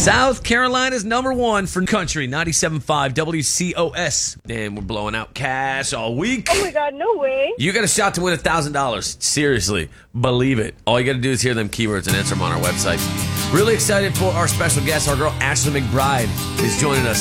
South Carolina's #1 for country, 97.5 WCOS. And we're blowing out cash all week. Oh my God, no way. You got a shot to win $1,000. Seriously, believe it. All you got to do is hear them keywords and answer them on our website. Really excited for our special guest. Our girl Ashley McBride is joining us